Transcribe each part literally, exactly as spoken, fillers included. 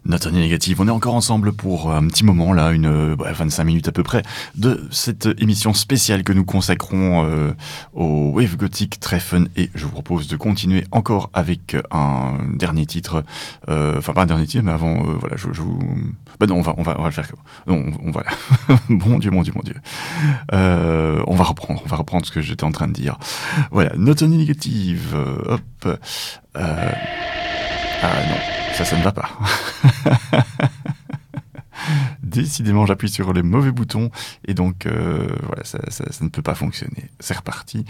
Note négative, on est encore ensemble pour un petit moment là, une euh, bah, vingt-cinq minutes à peu près, de cette émission spéciale que nous consacrons euh, au Wave Gothic très fun, et je vous propose de continuer encore avec un dernier titre, euh, enfin pas un dernier titre, mais avant, euh, voilà, je, je vous... Bah non, on va, on va, on va le faire. Non, on, on va là. Mon Dieu, mon Dieu, mon Dieu. Euh, on va reprendre, on va reprendre ce que j'étais en train de dire. Voilà, note négative, euh, hop. Euh... Ah non, ça, ça ne va pas. Décidément, j'appuie sur les mauvais boutons et donc euh, voilà, ça, ça, ça ne peut pas fonctionner. C'est reparti.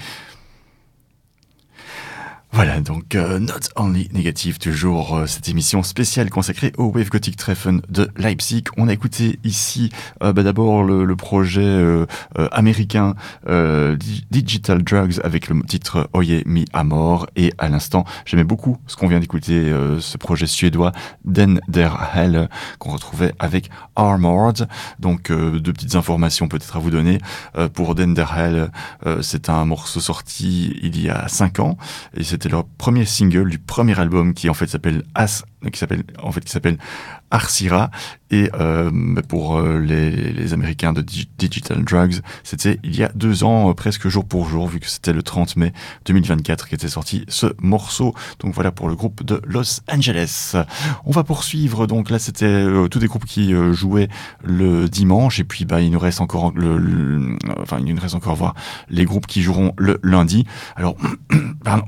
Voilà, donc euh, Not Only Negative, toujours euh, cette émission spéciale consacrée au Wave Gothic très fun de Leipzig. On a écouté ici euh, bah, d'abord le, le projet euh, euh, américain euh, Digital Drugs avec le titre Oye mi amor, et à l'instant j'aimais beaucoup ce qu'on vient d'écouter, euh, ce projet suédois Den der Hell qu'on retrouvait avec Armored. Donc euh, deux petites informations peut-être à vous donner. Euh, pour Den der Hell, euh, c'est un morceau sorti il y a cinq ans et c'était leur premier single du premier album qui en fait s'appelle As, qui s'appelle en fait qui s'appelle Arsira, et euh, pour euh, les, les Américains de Dig- Digital Drugs, c'était il y a deux ans, euh, presque jour pour jour, vu que c'était le trente mai deux mille vingt-quatre qui était sorti ce morceau. Donc voilà pour le groupe de Los Angeles. On va poursuivre. Donc là c'était euh, tous des groupes qui euh, jouaient le dimanche, et puis bah il nous reste encore le, le enfin il nous reste encore à voir les groupes qui joueront le lundi. Alors pardon.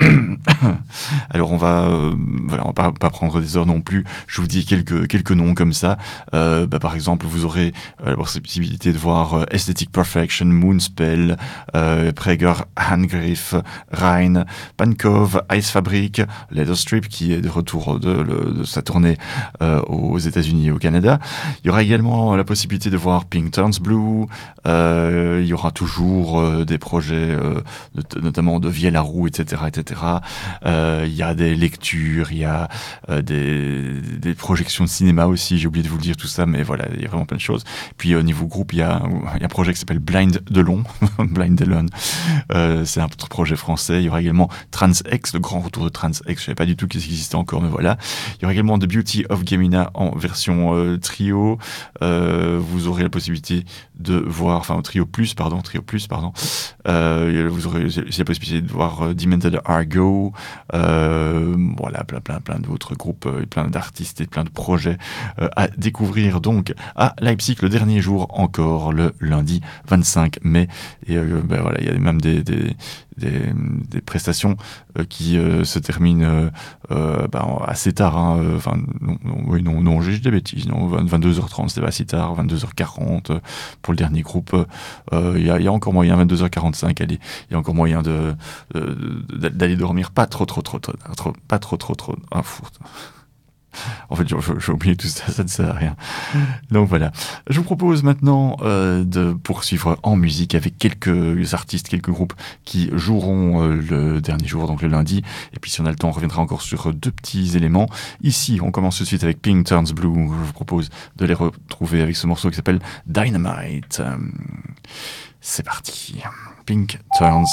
Alors on va euh, voilà, on va pas, pas prendre des heures non plus. Je vous dis quelques quelques noms comme ça. Euh, bah, par exemple, vous aurez euh, la possibilité de voir euh, Aesthetic Perfection, Moonspell, euh, Prager, Handgriff, Rhein, Pankov, Ice Fabric, Leather Strip qui est de retour de, de, de sa tournée euh, aux États-Unis et au Canada. Il y aura également la possibilité de voir Pink Turns Blue. Euh, il y aura toujours euh, des projets, euh, de, notamment de Vielle-à-Roux, et cetera, et cetera. Euh, il y a des lectures, il y a euh, des, des projections de cinéma aussi. J'ai oublié de vous le dire tout ça, mais voilà, il y a vraiment plein de choses. Puis au niveau groupe, il y a, il y a un projet qui s'appelle Blind Delon, Blind Delon. Euh, c'est un projet français. Il y aura également Trans-X, le grand retour de Trans-X. Je savais pas du tout qu'il existait encore, mais voilà. Il y aura également The Beauty of Gemina en version euh, trio. Euh, vous aurez la possibilité de voir, enfin trio plus, pardon, trio plus, pardon. Euh, vous aurez la possibilité de voir euh, Demented Argo. Euh, voilà, plein, plein, plein d'autres groupes, euh, plein d'artistes et plein de projets euh, à découvrir donc à Leipzig le dernier jour encore, le lundi vingt-cinq mai. Et euh, ben voilà, il y a même des, des, des, des prestations euh, qui euh, se terminent euh, euh, ben, assez tard. Hein, euh, enfin, non, non, oui, non, non, j'ai des bêtises. Non, vingt-deux heures trente, c'était pas si tard. vingt-deux heures quarante euh, pour le dernier groupe. Il euh, y, a, y a encore moyen. vingt-deux heures quarante-cinq, allez, il y a encore moyen de, de, de d'aller dormir pas trop, trop, trop, trop, trop pas trop, trop, trop. Ah, fou. En fait, j'ai oublié tout ça, ça ne sert à rien. Donc voilà. Je vous propose maintenant euh, de poursuivre en musique avec quelques artistes, quelques groupes qui joueront euh, le dernier jour, donc le lundi. Et puis si on a le temps, on reviendra encore sur deux petits éléments. Ici, on commence tout de suite avec Pink Turns Blue. Je vous propose de les retrouver avec ce morceau qui s'appelle Dynamite. C'est parti. Pink Turns